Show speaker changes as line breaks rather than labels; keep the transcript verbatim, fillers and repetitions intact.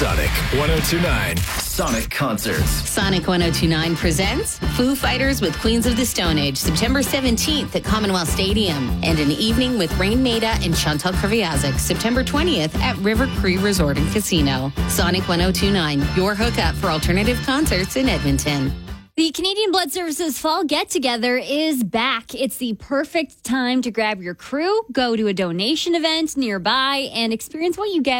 Sonic one oh two point nine. Sonic Concerts.
Sonic one oh two point nine presents Foo Fighters with Queens of the Stone Age, September seventeenth at Commonwealth Stadium, and an evening with Rain Maida and Chantal Kreviazuk, September twentieth at River Cree Resort and Casino. Sonic one oh two point nine, your hookup for alternative concerts in Edmonton.
The Canadian Blood Services Fall Get-Together is back. It's the perfect time to grab your crew, go to a donation event nearby, and experience what you get